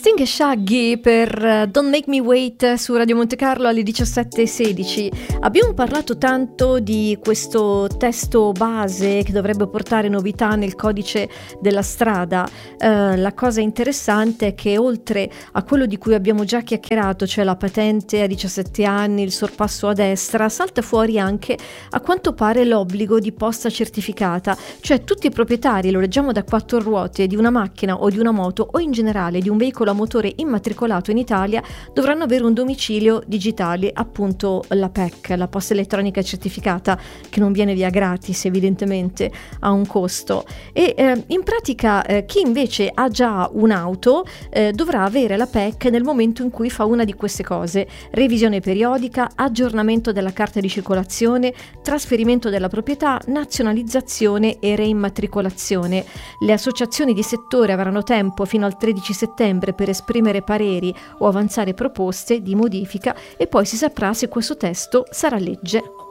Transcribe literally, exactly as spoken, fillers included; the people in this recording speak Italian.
Sting e Shaggy per Don't Make Me Wait su Radio Monte Carlo alle diciassette e sedici. Abbiamo parlato tanto di questo testo base che dovrebbe portare novità nel codice della strada. Eh, la cosa interessante è che oltre a quello di cui abbiamo già chiacchierato, cioè la patente a diciassette anni, il sorpasso a destra, salta fuori anche a quanto pare l'obbligo di posta certificata, cioè tutti i proprietari, lo leggiamo da quattro ruote, di una macchina o di una moto o in generale di un veicolo a motore immatricolato in Italia dovranno avere un domicilio digitale, appunto la P E C, la posta elettronica certificata, che non viene via gratis, evidentemente ha un costo. E eh, in pratica eh, chi invece ha già un'auto eh, dovrà avere la P E C nel momento in cui fa una di queste cose: revisione periodica, aggiornamento della carta di circolazione, trasferimento della proprietà, nazionalizzazione e reimmatricolazione. Le associazioni di settore avranno tempo fino al tredici settembre per esprimere pareri o avanzare proposte di modifica e poi si saprà se questo testo sarà legge.